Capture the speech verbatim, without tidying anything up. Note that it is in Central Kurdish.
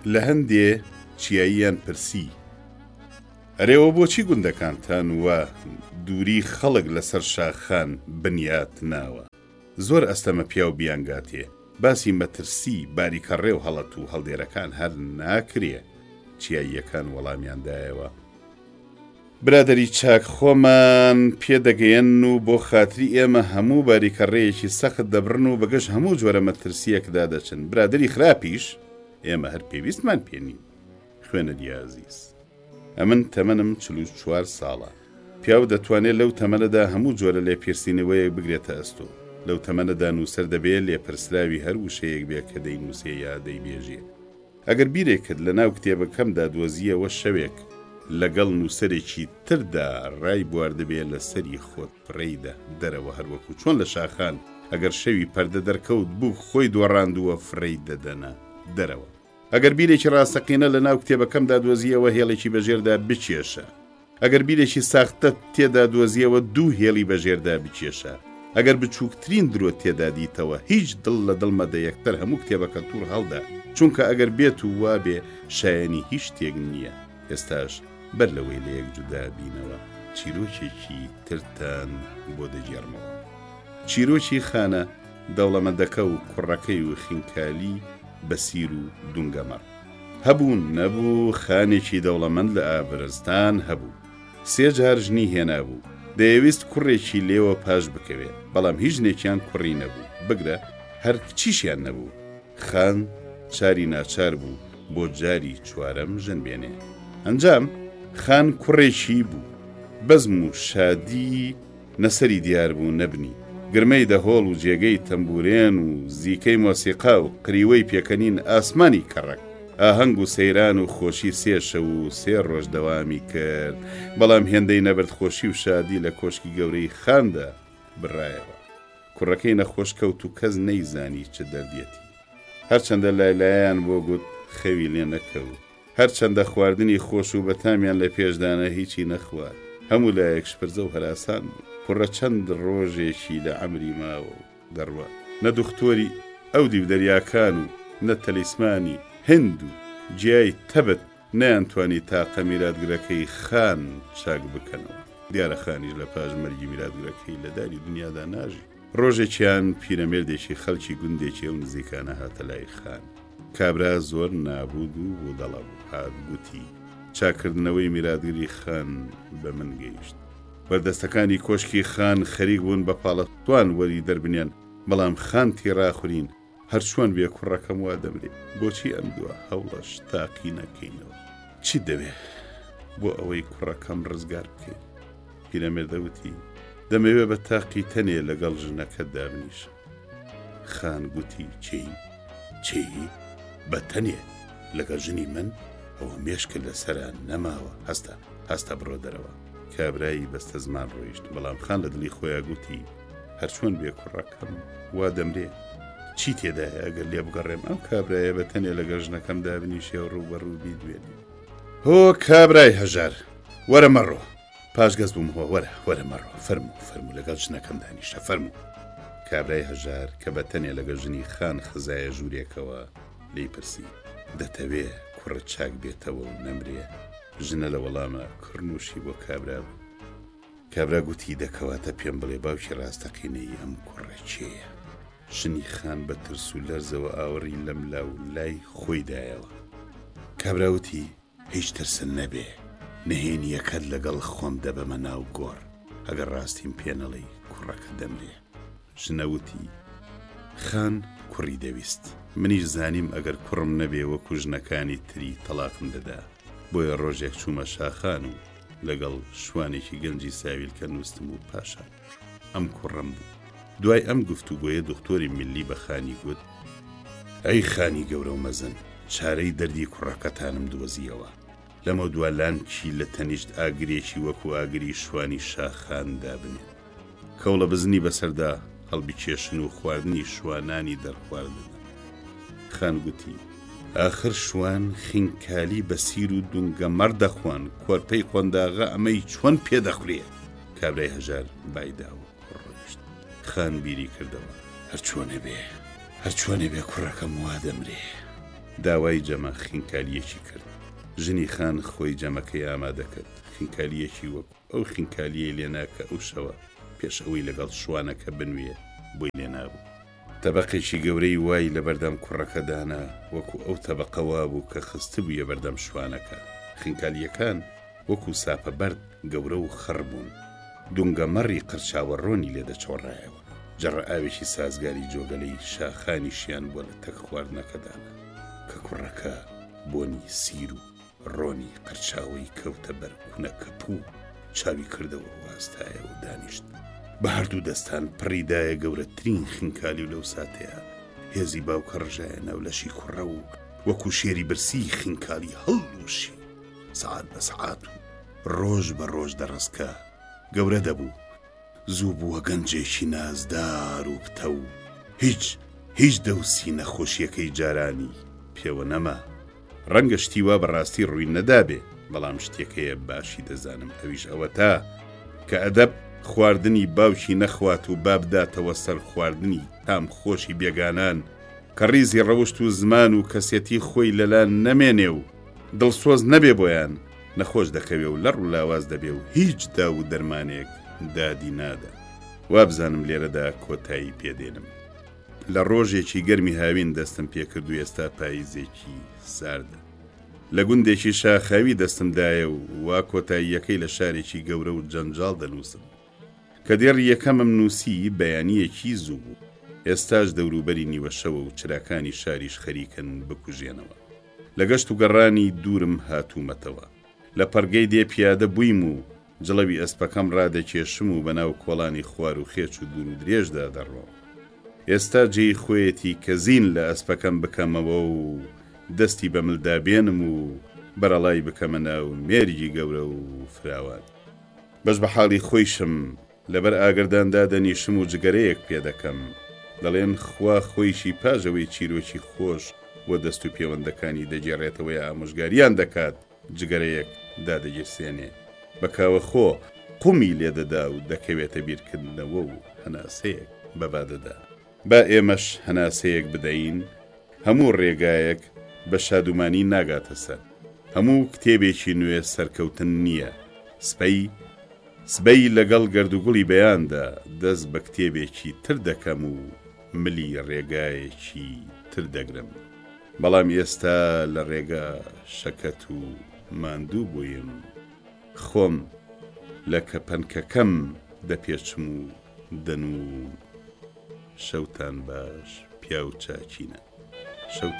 لە هەندێ چیاییان پرسی ئەرێەوە بۆچی گوندەکانتان وە دووری خەڵک لەسەر شاخان بنیات ناوە زۆر ئەستەمە پیا و بیانگاتێ باسی مەترسی باریکەڕێ و هەڵەت و هەڵدێرەکان هەر ناکرێ چیاییەکان وەڵامیاندایەوە برادەری چاک خۆمان پێدەگەیەن و بۆ خاتری ئێمە هەموو باریکەڕێیەکی سەخت دەبڕن و بەگەشت هەموو جۆرە مەترسیەکدا دەچن برادەری خراپیش ئێمە هەر پێویستمان پێنین خوێنە دیازیز ئەمن تەمەنم چل و چوار ساڵە پیاو دەتوانێت لەو تەمەنەدا هەموو جۆرە لێپرسینەوەیەک بگرێتە ئەستۆ لەو تەمەنەدا نووسەر دەبێت لێپرسراوی هەر وشەیەک بێت کە دەینووسێ یا دەیبێژێ ئەگەر بیرێکت لە ناو کتێبەکەمدا دۆزیەوە شەوێک لەگەڵ نووسەرێکی تردا ڕای بواردەبێت لە سەری خۆت پڕەیدا دەرەوە هەروەکو چۆن لە شاخان ئەگەر شەوی پەردە دەرکەوت بوو خۆی دۆڕاندووە فڕەی دەدەنە دەرەوە ئەگەر بیرێکی ڕاستەقینە لە ناو کتێبەکەمدا دۆزیەوە هێڵێکی بەژێردا بچێشە ئەگەر بیرێکی ساختە تێدا دۆزیەوە دوو هێڵی بەژێردا بچێشە ئەگەر بچووکترین درۆ تێدا دیتەوە هیچ دڵ لە دڵمەدە یەکتەر هەموو کتێبەکە توور هەڵدا چونکە ئەگەر بێت و وابێ شایەنی هیچ شتێک نییە ئێستاش بەر لەوەی لە یەک جودا بینەوە چیرۆکێکی ترتان بۆ دەجێڕمەوە چیرۆکی خانە دەوڵەمەندەکە و کوڕەکەی و خینکالی بەسیر و دونگەمەڕ هەبوون نەبوو خانێکی دەوڵەمەند لە ئابرستان هەبوو سێ جار ژنی هێنابوو دەیەویست کوڕێکی لێوە پاش بکەوێ بەڵام هیچ ژنێکیان کوڕی نەبوو بگرە هەر کچیشیان نەبوو خان چاری ناچار بوو بۆ جاری چوارەم ژن بێنێ ئەنجام خان کوڕێکی بوو بەزم و شادی نەسەری دیار بوو نەبنی گرمەی دەهۆڵ و جێگەی تەمبورێن و زیکەی مۆسیقا و قریوەی پێکەنین ئاسمانی کەڕک ئاهەنگ و سەیران و خۆشی سێشە و سێ ڕۆژ دەوامی کرد بەڵام هێندەی نەبرد خۆشی و شادی لە کۆشکی گەورەی خاندا بڕایەوە کوڕەکەی نەخۆش کەوت و کەس نەیزانی چ دەردێتی هەرچەندە لایلایەن بۆ گوت خەوی لێ نەکەوت هەرچەندە خواردنی خۆش و بەتامیان لە پێشدانە هیچی نەخوارد هەموو لایەک شپرزە و هەراسان بوو کوڕە چەند ڕۆژێکی لە عەمری ماوە و دەڕوە نە دکتۆری ئەو دیو دەریاکان و نە تەلیسمانی هند و جیای تەبت نەیانتوانی تاقە میراتگرەکەی خان چاک بکەنەوە دیارە خانیش لە پاش مەرگی میراتگرەکەی لە داری دنیادا ناژی ڕۆژێکیان پیرەمێردێکی خەڵکی گوندێکی ئەو نزیکانە هاتە لای خان کابرا زۆر نابود و بۆ دەڵە بوو هات گوتی چاکردنەوەی میراتگری خان بە من گەیشت بەردەستەکانی کۆشکی خان خەریک بوون بە پاڵەتوان وەری دەربنیان بەڵام خان تێڕاخورین هەر چۆن بێ کوڕەکەم وا دەمرێ بۆچی ئەم دووە هەوڵەش تاقی نەکەینەوە چی دەوێ بۆ ئەوەی کوڕەکەم ڕزگار بکەین پیرەمێردەوتی دەمەوێ بە تاقی تەنێ لەگەڵ ژنەکە دابنیشە خان گوتی چی چی بە تەنێ لەگەڵ ژنی من ئەوە مێشکە لەسەران نەماوە هەستا هەستا بڕۆ دەرەوە کابرایی بەستە زمان ڕۆیشت بەڵام خان لە دڵی خۆیان گوتی هەر چۆن بێ کوڕەکەم وا دەمرێ چی تێدایە ئەگەر لێ بگەڕێم ئەم کابرایە بە تەنێ لەگەڵ ژنەکەم دابنیشێ و ڕوو بەڕوو بیدوێنی هۆ کابرای هەژار وەرە مەڕۆ پاش گەز بووم هۆ وەرە وەرە مەڕۆ فەرموو فەرموو لەگەڵ ژنەکەم دانیشە فەرموو کابرای هەژار کە بە تەنێ لەگەڵ ژنی خان خزایە ژوورێکەوە لی پرسی دەتەوێ کوڕە چاک بێتەوە و نەمرێ ژنە لە وەڵامە کڕنووشی بۆ کابرا بوو کابرا گوتی دەکەواتە پێم بڵێ باوکی ڕاستەقینەی ئەم کوڕە چێیە ژنی خان بە ترس و لەرزەوە ئاوەڕی لەم لاو لای خۆی دایەوە کابراوتی هیچ ترسن نەبێ نهێنیەکەت لەگەڵ خۆم دەبەمە ناو گۆڕ ئەگەر ڕاستیم پێنەڵی کوڕەکە دەمرێ ژنەوتی خان کوڕی دەویست منیش زانیم ئەگەر کوڕم نەبێ وەکو ژنەکانی تری تەلاقم دەدا بۆیە ڕۆژێک چوومە شاخان و لەگەڵ شوانێکی گەنجی ساویلکە نووسم و پاشا ئەم کوڕم بوو دوای ئەم گفتوگۆیە دکتۆری میلی بە خانی گوت ئەی خانی گەورە و مەزن چارەی دەردی کوڕەکەتانم دۆزیەوە لەمە دوالانکی لە تەنیشت ئاگرێکی وەکو ئاگری شوانی شاخان دابنێن کەوڵە بزنی بەسەردا هەڵبیکێشن و خواردنی شوانانی دەرخواردن خان گوتی آخر شوان خینکالی بەسیر و دونگە مەڕ دەخوان کۆرپەی قۆنداغا ئەمەی چۆن پێدەخورێ کابرای هەژار بایداوە ڕۆیشت خان بیری کردەوە هەر چۆنێ بێ هەر چۆنێ بێ کوڕەکەم وا دەمرێ داوای جەمە خینکالیەکی کرد. ژنی خان خۆی جەمەکەی ئامادە کرد، خینکالیەکی وەک ئەو خینکالیە لێناکە ئەو شەوە پێش ئەوەی لەگەڵ شوانەکە بنوێ بۆی لێنابوو. تەبەقێکی گەورەی وای لە بەردەم کوڕەکەدانا وەکو ئەو تەبەقەوا بوو کە خستبوویە بەردەم شوانەکە. خینکالیەکان وەکو ساپە بەرد گەورە و خڕ بوون، دونگەمەڕی قەرچاوەڕۆنی لێدەچۆڕایەوە. جەڕە ئاوێکی سازگاری جۆگەلەی شاخانیشیان بۆ لە تەک خواردنەکەدانا کە کوڕەکە بۆنی سیر و ڕۆنی قەرچاوی کەوتە بەر کوونەکە پوو چاوی کردەوە واستایە و دانیشت. بە هەردوو دەستان پڕیدایە گەورەترین خینکالی و لەو ساتەیە هێزی باوکە ڕژایە ناو لەشی کوڕە و وەکو شێری برسی خینکالی هەڵوشی. سعات بە سعات و ڕۆژ بە ڕۆژ دەڕستکە گەورە دەبوو، زوو بووە گەنجێکی نازدار و پتە و هیچ هیچ دەوسی نەخۆشیەکەی جارانی پێوە نەما. ڕەنگە شتیوا بەڕاستی ڕووی نەدابێ، بەڵام شتێکەیە باشی دەزانم، ئەویش ئەوە تا کە ئەدەب خواردنی باوکی نەخوات و بابداتەوە سەر خواردنی تام خۆشی بێگانان کە ڕیزی ڕەوشت و زمان و کەسێتی خۆی لەلان نەمێنێ و دڵسۆز نەبێ بۆیان نەخۆش دەکەوێ و لەڕ و لاواز دەبێ و هیچ دا و دەرمانێک دادی نادا. وابزانم لێرەدا کۆتایی پێدێنم. لە ڕۆژێکی گەرمی هاوین دەستم پێکرد و ئێستا پاییزێکی ساردە. لە گوندێکی شاخاوی دەستمدایە و وا کۆتاییەکەی لە شارێکی گەورە و جەنجاڵ دەنووسم. کە دێڕ یەکەمم نووسی بەیانیەکی زوو بوو. ئێستاش دەوروبەری نیوە شەوە و چراکانی شاریش خەریکن بکوژێنەوە. لە گەشت و گەڕانی دوورم هاتوومەتەوە. لە پەرگەی دێ پیادە بوویم و جڵەوی ئەسپەکەم ڕادەکێشم و بەناو کۆڵانی خوار و خێچ و دوور و درێژدا دەڕۆم. ئێستا جێی خۆیەتی کە زین لە ئەسپەکەم بکەمەوە و دەستی بە ملدابێنم و بەرەڵای بکەمە ناو مێرگی گەورە و فراوان. بەش بە حاڵی خۆیشم لەبەر ئاگرداندا دەنیشم و جگەرەیەک پێ دەکەم. دەڵێن خوا خۆیشی پاژەوەی چیرۆکی خۆش وە دەست و پەیوەندەکانی دەگێڕێتەوەی ئامۆژگاریان دەکات جگەرەیەک دادەگیرسێنێ. بەکاوە خۆ قومی لێدەدا و دەکەوێتە بیرکردنەوە و هەناسەیەک بەبادەدا. با ئێمەش هەناسەیەک بدەین، هەموو ڕێگایەک بە شادومانی ناگاتە سەر. هەموو کتێبێکی نوێ سەرکەوتن نییە. سبەی سبەی لەگەڵ گەردوگوڵی بەیاندا دەست بە کتێبێکی تر دەکەم و ملی ڕێگایەکی تر دەگرم. بەڵام ئێستا لە ڕێگا شەکەت و ماندوو بوویم. خۆم لە کەپەنکەکەم دەپێچم و دەنووم. شەوتان باش پیاو چاچینە.